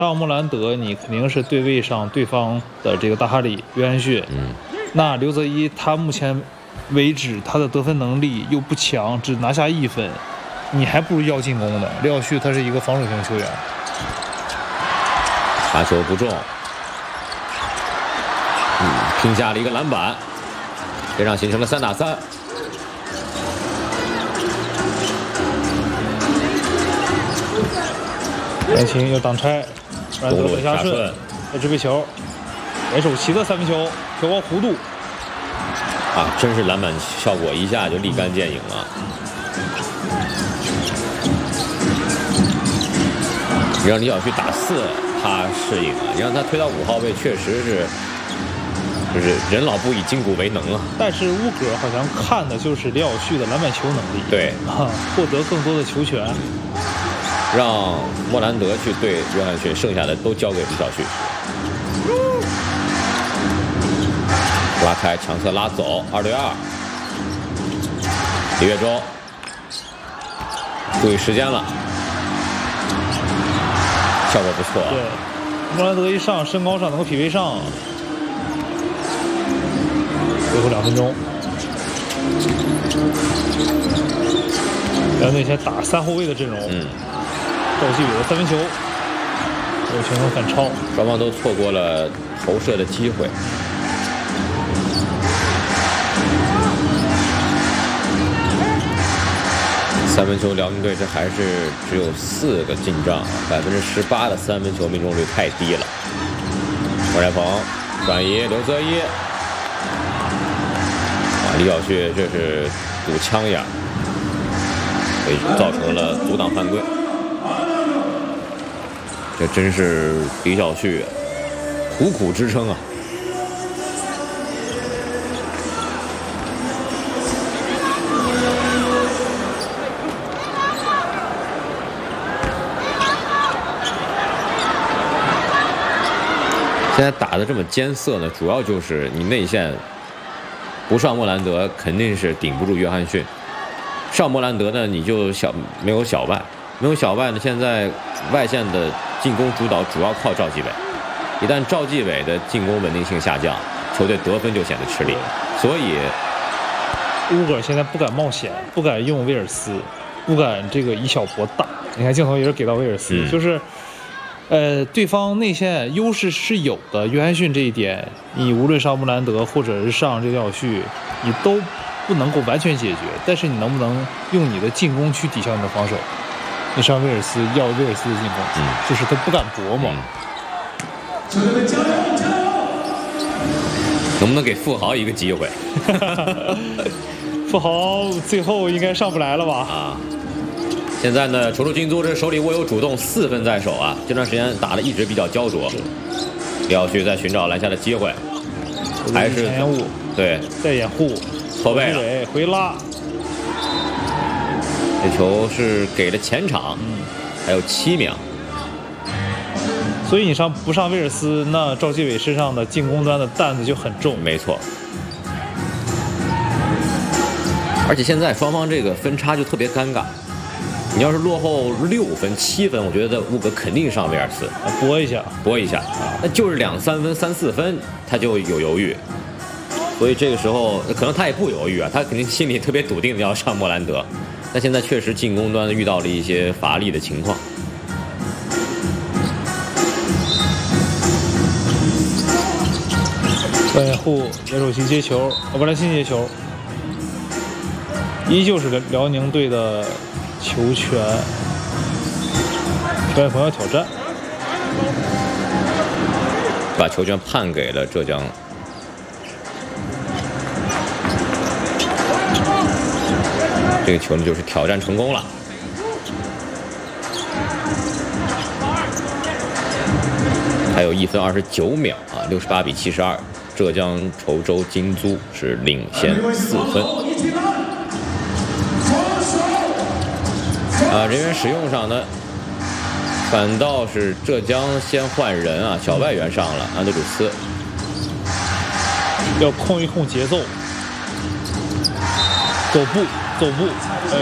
上莫兰德，你肯定是对位上对方的这个大哈里、约翰逊。那刘泽一他目前为止他的得分能力又不强，只拿下1分，你还不如要进攻的。廖旭他是一个防守型球员。 罚球不中，拼下了一个篮板，这场形成了3打3。 杨琴要挡拆，莫兰德回下顺，再支配球，连手齐的3分球，球高弧度。 真是篮板效果一下就立竿见影了。你让李晓旭打4，他适应了；你让他推到5号位，确实是，就是人老不以筋骨为能啊。 但是乌格好像看的就是李晓旭的篮板球能力， 对， 获得更多的球权。 让莫兰德去对约翰逊，剩下的都交给李晓旭。拉开，强侧拉走，2对2。李月洲，注意时间了，效果不错。 对，莫兰德一上，身高上能够匹配上。最后2分钟，两队先打3后卫的阵容。赵继伟的3分球，有全攻反超， 双方都错过了投射的机会。3分球，辽宁队这还是只有4个进账，18%的3分球命中率太低了。王占鹏转移，刘泽一，李晓旭这是堵枪眼，所以造成了阻挡犯规。这真是李晓旭苦苦支撑啊！现在打的这么艰涩呢，主要就是你内线不上莫兰德肯定是顶不住约翰逊，上莫兰德呢你就没有小外，没有小外呢，现在外线的进攻主导主要靠赵继伟，一旦赵继伟的进攻稳定性下降，球队得分就显得吃力，所以乌格现在不敢冒险，不敢用威尔斯，不敢这个以小博大。你看镜头也是给到威尔斯，就是。对方内线优势是有的，约翰逊这一点，你无论上穆兰德或者是上这个廖旭，你都不能够完全解决。但是你能不能用你的进攻去抵消你的防守？你上威尔斯要威尔斯的进攻，就是他不敢搏嘛。 能不能给富豪一个机会？ 富豪最后应该上不来了吧？ 现在呢，球出金租，这手里握有主动，4分在手啊。这段时间打的一直比较焦灼。李晓旭在寻找篮下的机会，还是前掩护， 对， 再掩护， 错位了， 回拉。 这球是给了前场，还有7秒。 所以你不上威尔斯，那赵继伟身上的进攻端的担子就很重。 没错。而且现在双方这个分差就特别尴尬。你要是落后6分、7分，我觉得乌格肯定上威尔斯， 搏一下， 那就是2、3分、3、4分，他就有犹豫。所以这个时候可能他也不犹豫啊，他肯定心里特别笃定的要上莫兰德。但现在确实进攻端遇到了一些乏力的情况。 外掩护，野手旗接球，布兰辛接球，依旧是辽宁队的球权，球员朋友挑战， 把球权判给了浙江。这个球呢就是挑战成功了。还有1分29秒啊，68比72，浙江稠州金租是领先4分。人员使用上呢，反倒是浙江先换人啊，小外援上了，安德鲁斯要控一控节奏，走步，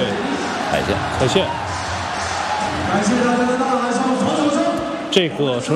踩线，这个